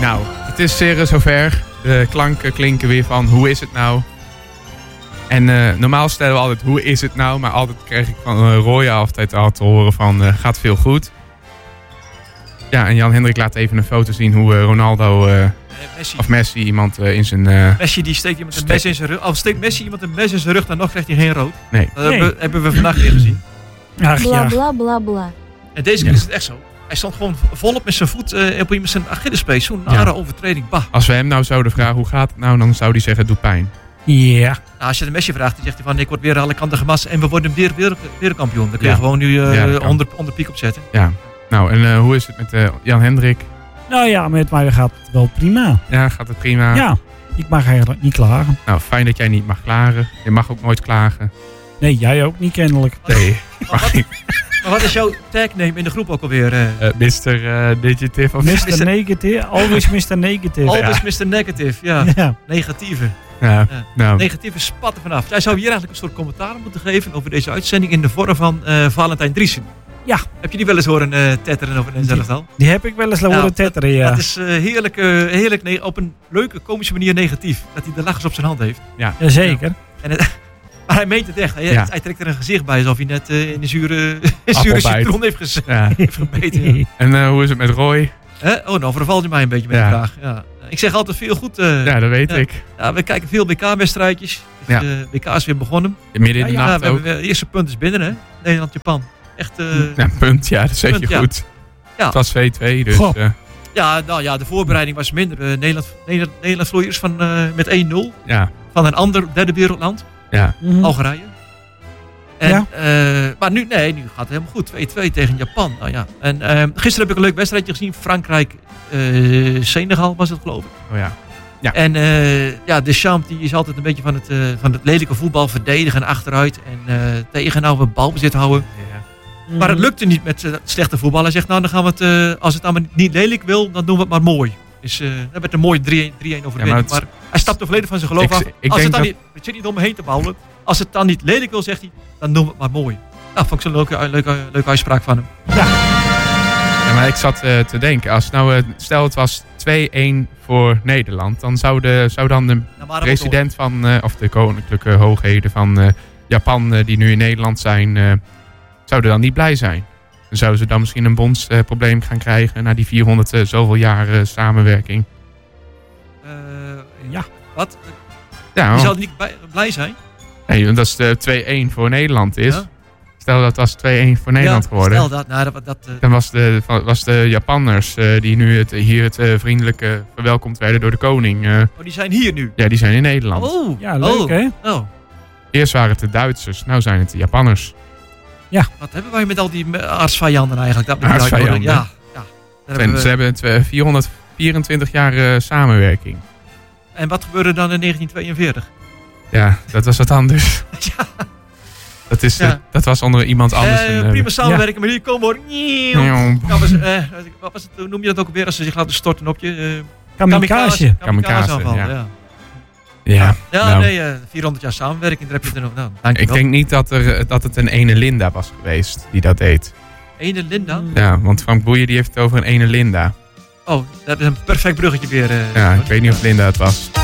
Nou, het is zover. De klanken klinken weer van hoe is het nou? En normaal stellen we altijd hoe is het nou? Maar altijd kreeg ik van Roy altijd al te horen van gaat veel goed. Ja, en Jan-Hendrik laat even een foto zien hoe Ronaldo Messi iemand in zijn... Messi die steekt iemand een mes in zijn rug. Of steekt Messi iemand een mes in zijn rug, dan nog krijgt hij geen rood. Nee. Dat hebben we vandaag weer gezien. Ach, Bla bla bla bla. En deze keer is het echt zo. Hij stond gewoon volop met zijn voet op zijn Achillespees. Zo'n nare overtreding. Bah. Als we hem nou zouden vragen hoe gaat het nou, dan zou hij zeggen het doet pijn. Ja. Nou, als je de Messi vraagt, dan zegt hij van ik word weer alle kanten gemast en we worden weer wereldkampioen. Daar kun je gewoon nu onder piek op zetten. Ja. Nou, en hoe is het met Jan-Hendrik? Nou ja, met mij gaat het wel prima. Ja, gaat het prima? Ja, ik mag eigenlijk niet klagen. Nou, fijn dat jij niet mag klagen. Je mag ook nooit klagen. Nee, jij ook niet kennelijk. Nee, mag niet. Maar wat is jouw tagname in de groep ook alweer? Mr. Digitive of Mr. Negative. Always Mr. Negative. Always Mr. Negative, ja. Ja. Negatieve. Ja, nou. Negatieve spatten vanaf. Jij zou hier eigenlijk een soort commentaar moeten geven over deze uitzending in de vorm van Valentijn Driessen. Ja. Heb je die wel eens horen tetteren over een zelftal? Die heb ik wel eens horen tetteren, ja. Dat is heerlijk op een leuke, komische manier negatief. Dat hij de lachers op zijn hand heeft. Ja. Jazeker. Maar hij meent het echt. Hij trekt er een gezicht bij alsof hij net in de zure citron heeft gebeten. En hoe is het met Roy? Oh, nou vervalt hij mij een beetje met de vraag. Ja. Ik zeg altijd veel goed. Ja, dat weet ik. Ja, we kijken veel WK-wedstrijdjes. Dus, WK is weer begonnen. Midden in de nacht ook. De eerste punt is binnen, hè? Nederland-Japan. Echt... punt, ja, dat zeg je goed. Ja. Het was 2-2, dus... Ja, nou ja, de voorbereiding was minder. Nederland verloor eerst met 1-0. Ja. Van een ander derde wereldland. Ja. Algerije. En, maar nu gaat het helemaal goed. 2-2 tegen Japan. Nou, ja. En gisteren heb ik een leuk wedstrijdje gezien. Frankrijk-Senegal was het, geloof ik. Oh ja. Ja. En Deschamps die is altijd een beetje van het lelijke voetbal verdedigen en achteruit. En tegenhouden, balbezit houden. Ja. Maar het lukte niet met slechte voetbal. Hij zegt, nou dan gaan we het, als het allemaal niet lelijk wil, dan doen we het maar mooi. Dus dat werd een mooie 3-1 overwinning. Maar hij stapte volledig van zijn geloof af. Als het dan niet, ik zit niet om me heen te bouwen. Als het dan niet lelijk wil, zegt hij, dan doen we het maar mooi. Nou, vond ik zo'n leuke uitspraak van hem. Ja. Maar ik zat te denken, stel het was 2-1 voor Nederland, dan zou dan de president van, of de koninklijke hoogheden van Japan, die nu in Nederland zijn, zouden dan niet blij zijn. Dan zouden ze dan misschien een bondsprobleem gaan krijgen na die 400 zoveel jaar samenwerking. Ja. Wat? Ja, die zouden niet blij zijn? Nee, want als het 2-1 voor Nederland is. Ja? Stel dat was 2-1 voor Nederland geworden. Stel dat. Nou, dan was de Japanners die nu hier het vriendelijk verwelkomd werden door de koning. Die zijn hier nu? Ja, die zijn in Nederland. Oh, ja, leuk hè? Oh. Eerst waren het de Duitsers, nou zijn het de Japanners. Ja. Wat hebben wij met al die aardsvijanden eigenlijk? Aardsvijanden? Ja. Ze hebben 424 jaar samenwerking. En wat gebeurde dan in 1942? Ja, dat was wat anders. Ja. Dat was onder iemand anders. Prima samenwerken, maar hier komen we... Wat was het, hoe noem je dat ook alweer als ze zich laten storten op je? Kamikaze. Aanval, ja. Ja, 400 jaar samenwerking, daar heb je er nog. Nou, ik denk niet dat het een ene Linda was geweest die dat deed. Ene Linda? Ja, want Frank Boeien die heeft het over een ene Linda. Oh, dat is een perfect bruggetje weer. Ja, ik weet niet of Linda het was.